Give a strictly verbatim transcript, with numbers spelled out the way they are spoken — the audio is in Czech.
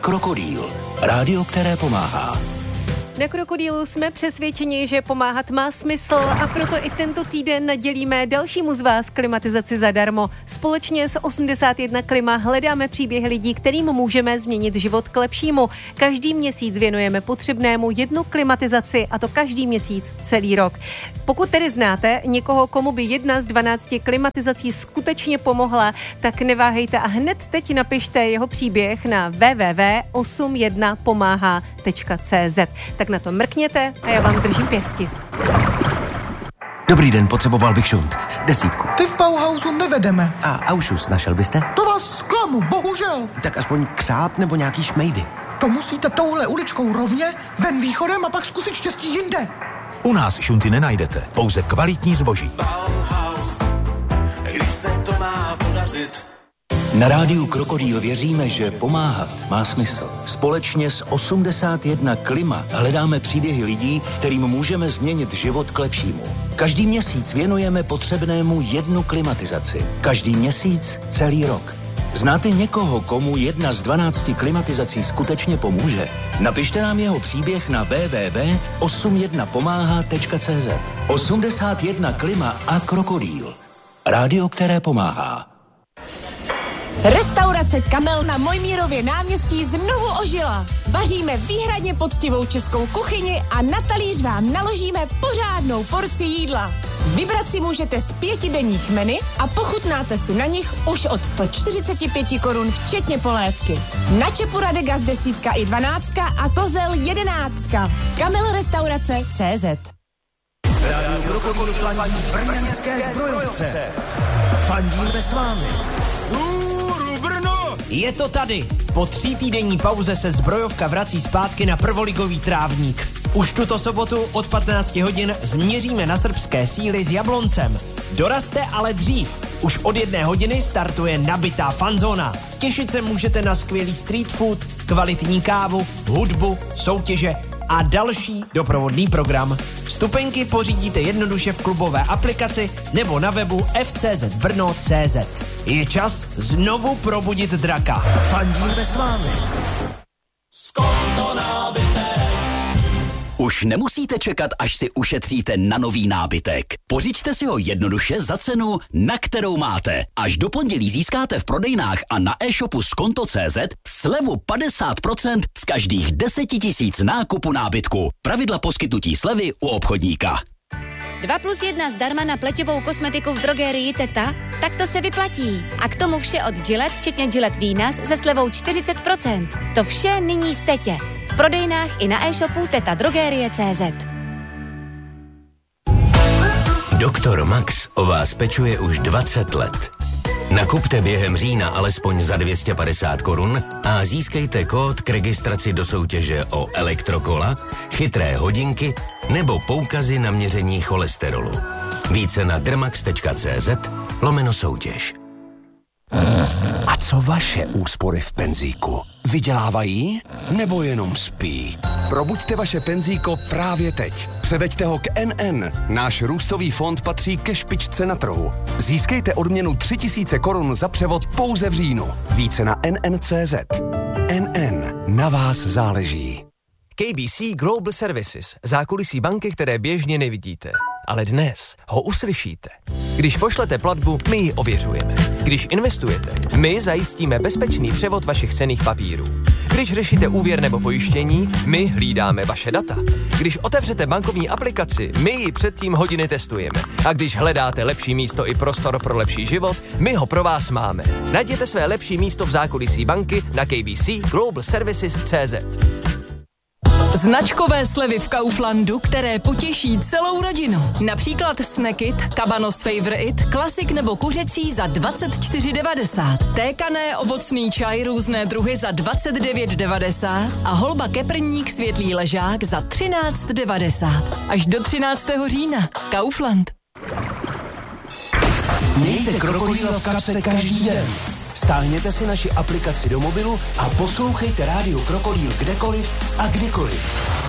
Krokodýl. Rádio, které pomáhá. Na Krokodýlu jsme přesvědčeni, že pomáhat má smysl a proto i tento týden nadělíme dalšímu z vás klimatizaci zadarmo. Společně s osmdesát jedna Klima hledáme příběhy lidí, kterým můžeme změnit život k lepšímu. Každý měsíc věnujeme potřebnému jednu klimatizaci a to každý měsíc celý rok. Pokud tedy znáte někoho, komu by jedna z dvanácti klimatizací skutečně pomohla, tak neváhejte a hned teď napište jeho příběh na w w w tečka osm jedna pomáhá tečka c z. Tak na to mrkněte a já vám držím pěsti. Dobrý den, potřeboval bych šunt. Desítku. Ty v Bauhausu nevedeme. A aušus našel byste? To vás zklamu, bohužel. Tak aspoň křáp nebo nějaký šmejdy. To musíte touhle uličkou rovně, ven východem a pak zkusit štěstí jinde. U nás šunty nenajdete, pouze kvalitní zboží. Bauhaus, když se to má podařit. Na rádiu Krokodýl věříme, že pomáhat má smysl. Společně s osmdesát jedna Klima hledáme příběhy lidí, kterým můžeme změnit život k lepšímu. Každý měsíc věnujeme potřebnému jednu klimatizaci. Každý měsíc celý rok. Znáte někoho, komu jedna z dvanácti klimatizací skutečně pomůže? Napište nám jeho příběh na w w w tečka osm jedna pomáhá tečka c z. osmdesát jedna Klima a Krokodýl. Rádio, které pomáhá. Restaurace Kamel na Mojmírově náměstí znovu ožila. Vaříme výhradně poctivou českou kuchyni a na talíř vám naložíme pořádnou porci jídla. Vybrat si můžete z pěti denních menu a pochutnáte si na nich už od sto čtyřicet pět korun včetně polévky. Na čepu Radegas desítka i dvanáctka a kozel jedenáctka. Kamel restaurace tečka cé zet. Rádio Krokodýl fandí brněnské Zbrojovce. Fandíme s vámi. Je to tady. Po tří-týdenní pauze se Zbrojovka vrací zpátky na prvoligový trávník. Už tuto sobotu od patnácti hodin změříme na srbské síly s Jabloncem. Dorazte ale dřív. Už od jedné hodiny startuje nabitá fanzóna. Těšit se můžete na skvělý street food, kvalitní kávu, hudbu, soutěže a další doprovodný program. Vstupenky pořídíte jednoduše v klubové aplikaci nebo na webu f c z brno tečka c z. Je čas znovu probudit draka. Fandíme s vámi. Skonto nábytek. Už nemusíte čekat, až si ušetříte na nový nábytek. Pořiďte si ho jednoduše za cenu, na kterou máte. Až do pondělí získáte v prodejnách a na e-shopu skonto tečka cé zet slevu padesát procent z každých deseti tisíc nákupu nábytku. Pravidla poskytnutí slevy u obchodníka. dva plus jedna zdarma na pleťovou kosmetiku v drogérii Teta? Tak to se vyplatí. A k tomu vše od Gillette, včetně Gillette Venus se slevou čtyřicet procent. To vše nyní v Tetě. V prodejnách i na e-shopu teta drogerie tečka cé zet. Doktor Max o vás pečuje už dvacet let. Nakupte během října alespoň za dvě stě padesát korun a získejte kód k registraci do soutěže o elektrokola, chytré hodinky nebo poukazy na měření cholesterolu. Více na dermax tečka cé zet lomeno soutěž. A co vaše úspory v penzíku? Vydělávají nebo jenom spí? Probuďte vaše penzíko právě teď. Převeďte ho k N N. Náš růstový fond patří ke špičce na trhu. Získejte odměnu tři tisíce korun za převod pouze v říjnu. Více na N N tečka cé zet. N N. Na vás záleží. K B C Global Services. Zákulisí banky, které běžně nevidíte. Ale dnes ho uslyšíte. Když pošlete platbu, my ji ověřujeme. Když investujete, my zajistíme bezpečný převod vašich cenných papírů. Když řešíte úvěr nebo pojištění, my hlídáme vaše data. Když otevřete bankovní aplikaci, my ji předtím hodiny testujeme. A když hledáte lepší místo i prostor pro lepší život, my ho pro vás máme. Najděte své lepší místo v zákulisí banky na K B C Global Services tečka cé zet. Značkové slevy v Kauflandu, které potěší celou rodinu. Například Snackit, Cabanos Favorite, klasik nebo kuřecí za dvacet čtyři devadesát. Tékané ovocný čaj různé druhy za dvacet devět devadesát a holba keprník světlý ležák za třináct devadesát. Až do třináctého října. Kaufland. Mějte Krokodýla v kapse každý den. Stáhněte si naši aplikaci do mobilu a poslouchejte rádio Krokodýl kdekoliv a kdykoliv.